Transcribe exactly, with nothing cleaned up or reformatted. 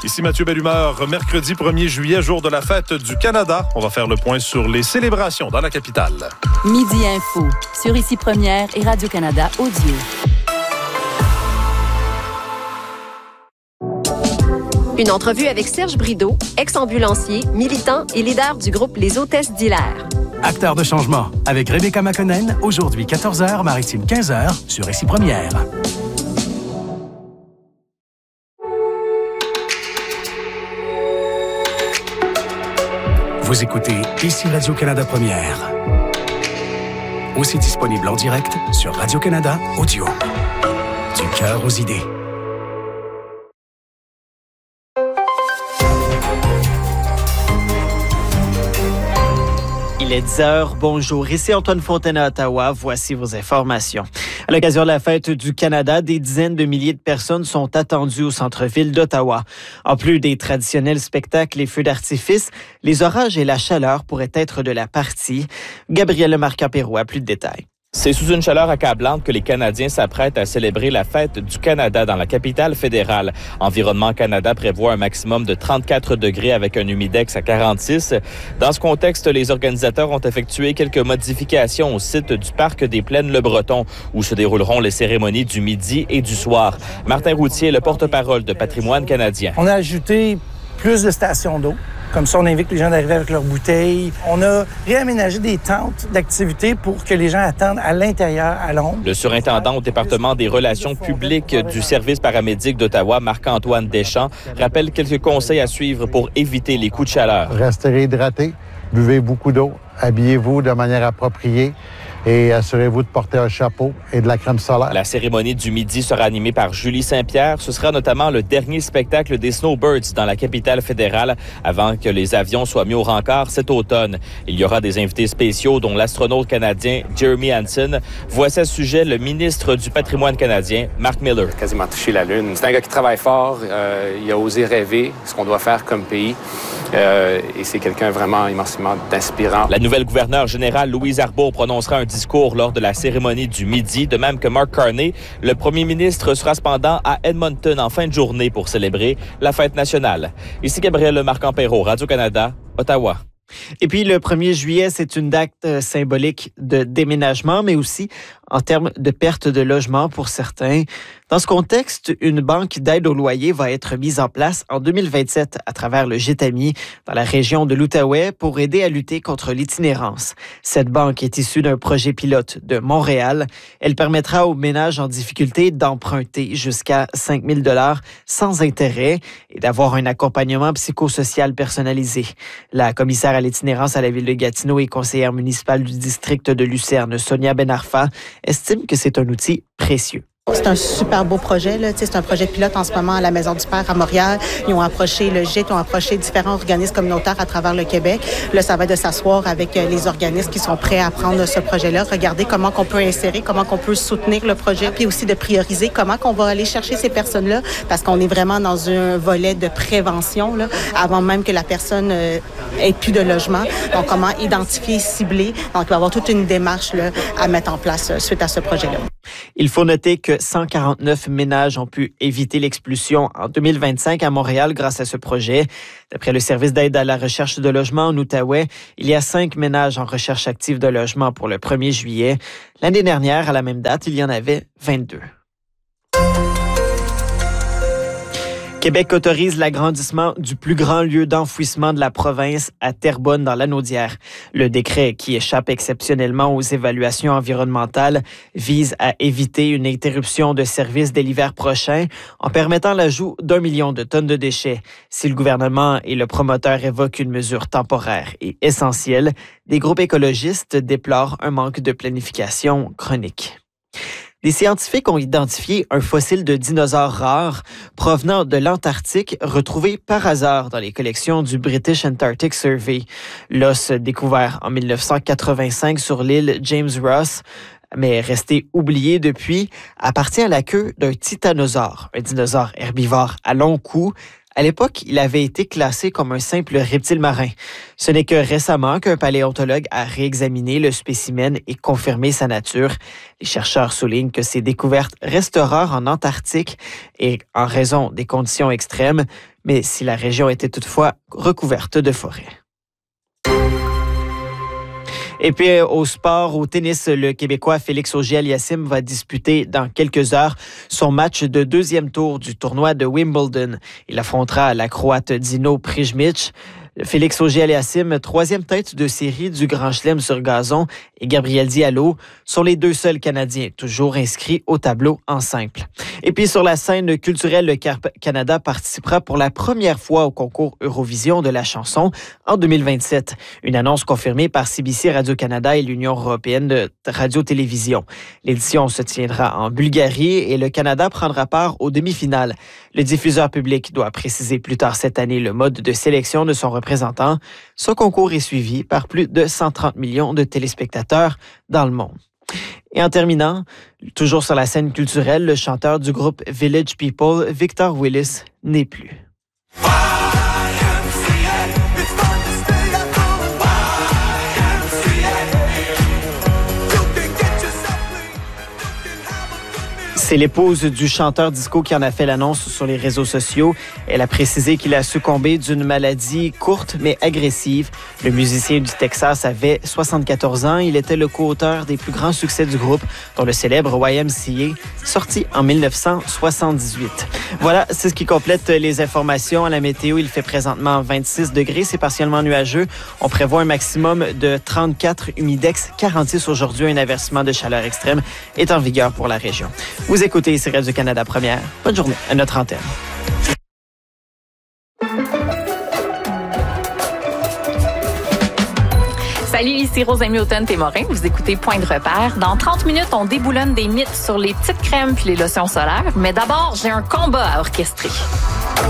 Ici Mathieu Bellumeur, mercredi premier juillet, jour de la fête du Canada. On va faire le point sur les célébrations dans la capitale. Midi Info, sur Ici Première et Radio-Canada Audio. Une entrevue avec Serge Brideau, ex-ambulancier, militant et leader du groupe Les Hôtesses d'Hilaire. Acteur de changement, avec Rebecca McConnell, aujourd'hui quatorze heures, Maritime quinze heures, sur Ici Première. Vous écoutez Ici Radio-Canada Première. Aussi disponible en direct sur Radio-Canada Audio. Du cœur aux idées. Il est dix heures. Bonjour, ici Antoine Fontaine à Ottawa. Voici vos informations. À l'occasion de la fête du Canada, des dizaines de milliers de personnes sont attendues au centre-ville d'Ottawa. En plus des traditionnels spectacles et feux d'artifice, les orages et la chaleur pourraient être de la partie. Gabrielle Marcamperou a plus de détails. C'est sous une chaleur accablante que les Canadiens s'apprêtent à célébrer la fête du Canada dans la capitale fédérale. Environnement Canada prévoit un maximum de trente-quatre degrés avec un humidex à quarante-six. Dans ce contexte, les organisateurs ont effectué quelques modifications au site du Parc des Plaines-le-Breton, où se dérouleront les cérémonies du midi et du soir. Martin Routier, le porte-parole de Patrimoine canadien. On a ajouté plus de stations d'eau. Comme ça, on invite les gens d'arriver avec leurs bouteilles. On a réaménagé des tentes d'activité pour que les gens attendent à l'intérieur, à l'ombre. Le surintendant au département des relations publiques du service paramédic d'Ottawa, Marc-Antoine Deschamps, rappelle quelques conseils à suivre pour éviter les coups de chaleur. Restez hydratés, buvez beaucoup d'eau, habillez-vous de manière appropriée et assurez-vous de porter un chapeau et de la crème solaire. La cérémonie du midi sera animée par Julie Saint-Pierre. Ce sera notamment le dernier spectacle des Snowbirds dans la capitale fédérale avant que les avions soient mis au rencard cet automne. Il y aura des invités spéciaux, dont l'astronaute canadien Jeremy Hansen. Voici à ce sujet le ministre du Patrimoine canadien, Mark Miller. Quasiment touché la Lune. C'est un gars qui travaille fort. Euh, il a osé rêver ce qu'on doit faire comme pays. Euh, et c'est quelqu'un vraiment immensément inspirant. La nouvelle gouverneure générale, Louise Arbour, prononcera un discours lors de la cérémonie du midi, de même que Mark Carney. Le premier ministre sera cependant à Edmonton en fin de journée pour célébrer la fête nationale. Ici Gabrielle Marcamperou, Radio-Canada, Ottawa. Et puis, le premier juillet, c'est une date symbolique de déménagement, mais aussi en termes de perte de logement pour certains. Dans ce contexte, une banque d'aide au loyer va être mise en place en deux mille vingt-sept à travers le Gétami dans la région de l'Outaouais pour aider à lutter contre l'itinérance. Cette banque est issue d'un projet pilote de Montréal. Elle permettra aux ménages en difficulté d'emprunter jusqu'à cinq mille dollars sans intérêt et d'avoir un accompagnement psychosocial personnalisé. La commissaire à l'itinérance à la ville de Gatineau et conseillère municipale du district de Lucerne, Sonia Benarfa, estime que c'est un outil précieux. C'est un super beau projet. Là. C'est un projet pilote en ce moment à la Maison du Père à Montréal. Ils ont approché le G I T, ils ont approché différents organismes communautaires à travers le Québec. Là, ça va être de s'asseoir avec les organismes qui sont prêts à prendre ce projet-là, regarder comment on peut insérer, comment on peut soutenir le projet, puis aussi de prioriser comment on va aller chercher ces personnes-là, parce qu'on est vraiment dans un volet de prévention, là, avant même que la personne euh, ait plus de logement. Donc, comment identifier, cibler. Donc, il va y avoir toute une démarche là, à mettre en place euh, suite à ce projet-là. Il faut noter que cent quarante-neuf ménages ont pu éviter l'expulsion en deux mille vingt-cinq à Montréal grâce à ce projet. D'après le service d'aide à la recherche de logement en Outaouais, il y a cinq ménages en recherche active de logement pour le premier juillet. L'année dernière, à la même date, il y en avait vingt-deux. Québec autorise l'agrandissement du plus grand lieu d'enfouissement de la province à Terrebonne dans l'Anaudière. Le décret, qui échappe exceptionnellement aux évaluations environnementales, vise à éviter une interruption de service dès l'hiver prochain en permettant l'ajout d'un million de tonnes de déchets. Si le gouvernement et le promoteur évoquent une mesure temporaire et essentielle, des groupes écologistes déplorent un manque de planification chronique. Des scientifiques ont identifié un fossile de dinosaure rare provenant de l'Antarctique retrouvé par hasard dans les collections du British Antarctic Survey. L'os découvert en mille neuf cent quatre-vingt-cinq sur l'île James Ross, mais resté oublié depuis, appartient à la queue d'un titanosaure, un dinosaure herbivore à long cou. À l'époque, il avait été classé comme un simple reptile marin. Ce n'est que récemment qu'un paléontologue a réexaminé le spécimen et confirmé sa nature. Les chercheurs soulignent que ces découvertes restent rares en Antarctique et en raison des conditions extrêmes, mais si la région était toutefois recouverte de forêts. Et puis au sport, au tennis, le Québécois Félix Auger-Aliassime va disputer dans quelques heures son match de deuxième tour du tournoi de Wimbledon. Il affrontera la Croate Dino Prijmic. Félix Auger-Aliassime, troisième tête de série du Grand Chelem sur gazon, et Gabriel Diallo sont les deux seuls Canadiens toujours inscrits au tableau en simple. Et puis sur la scène culturelle, le Canada participera pour la première fois au concours Eurovision de la chanson en deux mille vingt-sept. Une annonce confirmée par C B C Radio-Canada et l'Union européenne de radio-télévision. L'édition se tiendra en Bulgarie et le Canada prendra part aux demi-finales. Le diffuseur public doit préciser plus tard cette année le mode de sélection de son représentant. Ce concours est suivi par plus de cent trente millions de téléspectateurs dans le monde. Et en terminant, toujours sur la scène culturelle, le chanteur du groupe Village People, Victor Willis, n'est plus. C'est l'épouse du chanteur disco qui en a fait l'annonce sur les réseaux sociaux. Elle a précisé qu'il a succombé d'une maladie courte mais agressive. Le musicien du Texas avait soixante-quatorze ans. Il était le co-auteur des plus grands succès du groupe, dont le célèbre Y M C A, sorti en dix-neuf cent soixante-dix-huit. Voilà, c'est ce qui complète les informations. À la météo, il fait présentement vingt-six degrés. C'est partiellement nuageux. On prévoit un maximum de trente-quatre, humidex quarante-six aujourd'hui. Un avertissement de chaleur extrême est en vigueur pour la région. Vous écoutez ici Radio-Canada Première. Bonne journée à notre antenne. Salut, ici Rose Hamilton-Témorin. Vous écoutez Point de repère. Dans trente minutes, on déboulonne des mythes sur les petites crèmes puis les lotions solaires. Mais d'abord, j'ai un combat à orchestrer.